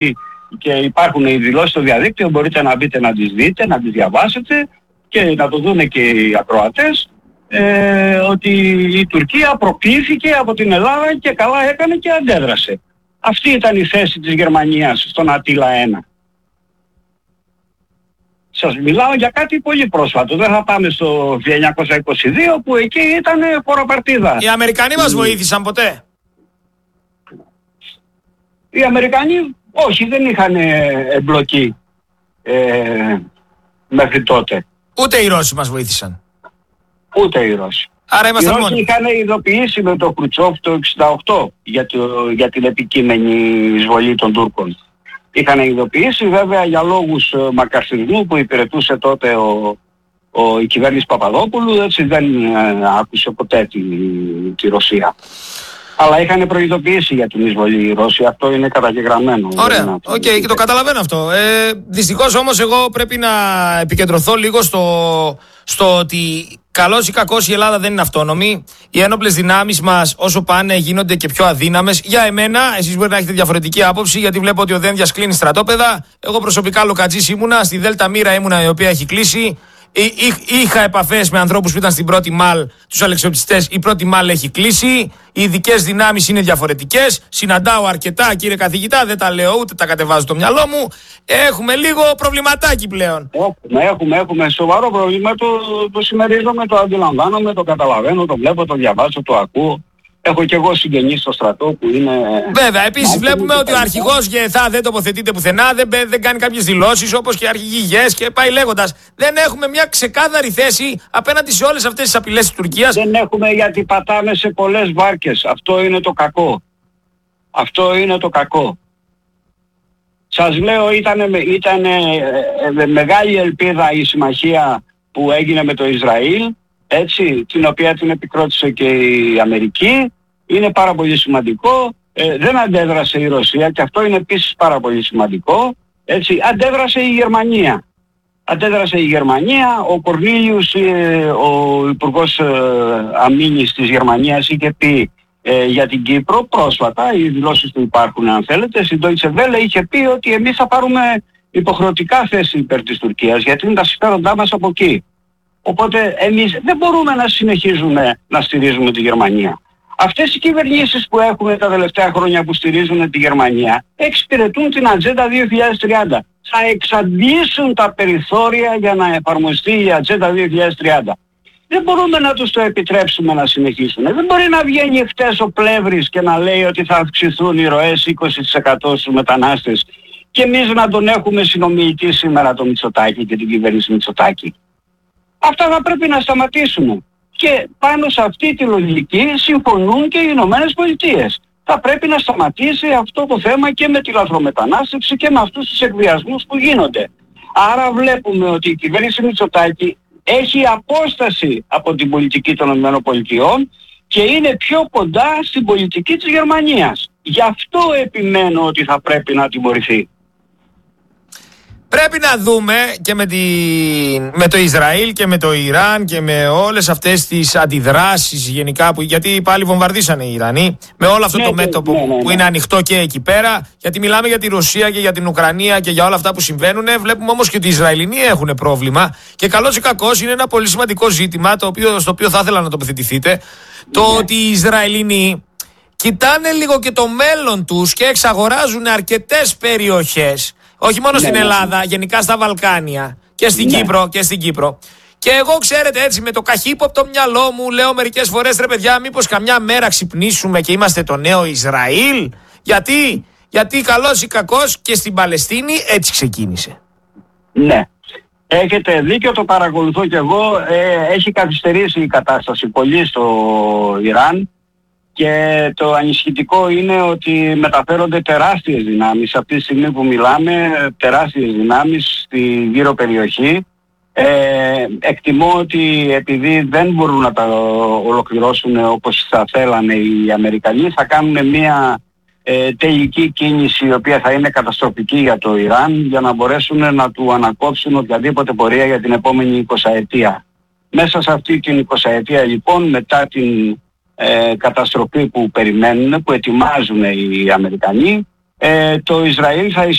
και υπάρχουν οι δηλώσεις στο διαδίκτυο, μπορείτε να μπείτε να τις δείτε, να τις διαβάσετε και να το δουν και οι ακροατές, ότι η Τουρκία προκλήθηκε από την Ελλάδα και καλά έκανε και αντέδρασε. Αυτή ήταν η θέση της Γερμανίας στον Αττήλα 1. Σας μιλάω για κάτι πολύ πρόσφατο. Δεν θα πάμε στο 1922 που εκεί ήταν χωροπαρτίδα. Οι Αμερικανοί μας βοήθησαν ποτέ? Οι Αμερικανοί όχι, δεν είχαν εμπλοκή μέχρι τότε. Ούτε οι Ρώσοι μας βοήθησαν? Ούτε οι Ρώσοι. Άρα ήμασταν μόνοι. Οι Ρώσοι είχαν ειδοποιήσει με τον Χρουτσόφ το 1968 για την επικείμενη εισβολή των Τούρκων. Είχαν ειδοποιήσει βέβαια για λόγους μακαρθισμού που υπηρετούσε τότε η κυβέρνηση Παπαδόπουλου, έτσι δεν άκουσε ποτέ τη Ρωσία. Αλλά είχαν προειδοποιήσει για την εισβολή οι Ρώσοι, αυτό είναι καταγεγραμμένο. Ωραία, οκ, και το καταλαβαίνω αυτό. Δυστυχώς όμως εγώ πρέπει να επικεντρωθώ λίγο στο ότι καλώς ή κακώς η Ελλάδα δεν είναι αυτόνομη. Οι ένοπλες δυνάμεις μας όσο πάνε γίνονται και πιο αδύναμες. Για εμένα, εσείς μπορεί να έχετε διαφορετική άποψη, γιατί βλέπω ότι ο Δένδιας κλείνει στρατόπεδα. Εγώ προσωπικά Λοκατζής ήμουνα, στη Δέλτα Μοίρα ήμουνα, η οποία έχει κλείσει. Είχα επαφές με ανθρώπους που ήταν στην πρώτη ΜΑΛ, τους αλεξιοπιστές. Η πρώτη ΜΑΛ έχει κλείσει. Οι ειδικές δυνάμεις είναι διαφορετικές. Συναντάω αρκετά, κύριε καθηγητά, δεν τα λέω ούτε τα κατεβάζω στο μυαλό μου. Έχουμε λίγο προβληματάκι πλέον. Έχουμε σοβαρό πρόβλημα. Το συμμερίζομαι, το αντιλαμβάνομαι, το καταλαβαίνω, το βλέπω, το διαβάζω, το ακούω. Έχω και εγώ συγγενείς στο στρατό που είναι... Βέβαια, επίσης βλέπουμε ότι ο αρχηγός ΓΕΘΑ δεν τοποθετείται πουθενά, δεν κάνει κάποιες δηλώσεις όπως και οι αρχηγοί ΓΕΣ και πάει λέγοντας. Δεν έχουμε μια ξεκάθαρη θέση απέναντι σε όλες αυτές τις απειλές της Τουρκίας. Δεν έχουμε, γιατί πατάμε σε πολλές βάρκες. Αυτό είναι το κακό. Αυτό είναι το κακό. Σας λέω, ήταν μεγάλη ελπίδα η συμμαχία που έγινε με το Ισραήλ, έτσι, την οποία την επικρότησε και η Αμερική. Είναι πάρα πολύ σημαντικό. Δεν αντέδρασε η Ρωσία και αυτό είναι επίσης πάρα πολύ σημαντικό. Έτσι, αντέδρασε η Γερμανία. Ο Κορνίλιους, ο Υπουργός Αμήνης της Γερμανίας, είχε πει για την Κύπρο πρόσφατα, οι δηλώσεις του υπάρχουν αν θέλετε, στην Deutsche Welle είχε πει ότι εμείς θα πάρουμε υποχρεωτικά θέση υπέρ της Τουρκίας, γιατί είναι τα συμφέροντά μας από εκεί. Οπότε εμείς δεν μπορούμε να συνεχίζουμε να στηρίζουμε τη Γερμανία. Αυτές οι κυβερνήσεις που έχουμε τα τελευταία χρόνια που στηρίζουν τη Γερμανία εξυπηρετούν την Ατζέντα 2030. Θα εξαντλήσουν τα περιθώρια για να εφαρμοστεί η Ατζέντα 2030. Δεν μπορούμε να τους το επιτρέψουμε να συνεχίσουν. Δεν μπορεί να βγαίνει χτες ο Πλεύρης και να λέει ότι θα αυξηθούν οι ροές 20% στους μετανάστες και εμείς να τον έχουμε συνομιλητή σήμερα το Μητσοτάκη και την κυβέρνηση Μητσοτάκη. Αυτά θα πρέπει να σταματήσουν. Και πάνω σε αυτή τη λογική συμφωνούν και οι Ηνωμένες Πολιτείες. Θα πρέπει να σταματήσει αυτό το θέμα και με τη λαθρομετανάστευση και με αυτούς τους εκβιασμούς που γίνονται. Άρα βλέπουμε ότι η κυβέρνηση Μητσοτάκη έχει απόσταση από την πολιτική των Ηνωμένων Πολιτειών και είναι πιο κοντά στην πολιτική της Γερμανίας. Γι' αυτό επιμένω ότι θα πρέπει να τιμωρηθεί. Πρέπει να δούμε και με το Ισραήλ και με το Ιράν και με όλες αυτές τις αντιδράσεις γενικά, γιατί πάλι βομβαρδίσανε οι Ιρανοί, με όλο αυτό το μέτωπο που είναι ανοιχτό και εκεί πέρα, γιατί μιλάμε για τη Ρωσία και για την Ουκρανία και για όλα αυτά που συμβαίνουν. Βλέπουμε όμως και ότι οι Ισραηλινοί έχουν πρόβλημα και καλώς ή κακώς είναι ένα πολύ σημαντικό ζήτημα στο οποίο θα ήθελα να τοποθετηθείτε. Το ότι οι Ισραηλινοί κοιτάνε λίγο και το μέλλον τους και εξαγοράζουν αρκετές περιοχές. Όχι μόνο στην Ελλάδα, γενικά στα Βαλκάνια και στην Κύπρο. Και εγώ, ξέρετε, έτσι με το καχύποπτο μυαλό μου λέω μερικές φορές, ρε παιδιά, μήπως καμιά μέρα ξυπνήσουμε και είμαστε το νέο Ισραήλ. Γιατί καλώς ή κακώς και στην Παλαιστίνη έτσι ξεκίνησε. Ναι. Έχετε δίκιο, το παρακολουθώ κι εγώ. Έχει καθυστερήσει η κατάσταση πολύ στο Ιράν. Και το ανησυχητικό είναι ότι μεταφέρονται τεράστιες δυνάμεις. Αυτή τη στιγμή που μιλάμε, τεράστιες δυνάμεις στη γύρω περιοχή. Εκτιμώ ότι επειδή δεν μπορούν να τα ολοκληρώσουν όπως θα θέλανε οι Αμερικανοί, θα κάνουν μια τελική κίνηση η οποία θα είναι καταστροφική για το Ιράν, για να μπορέσουν να του ανακόψουν οποιαδήποτε πορεία για την επόμενη 20ετία. Μέσα σε αυτή την 20ετία λοιπόν, μετά την καταστροφή που περιμένουν, που ετοιμάζουν οι Αμερικανοί, το Ισραήλ θα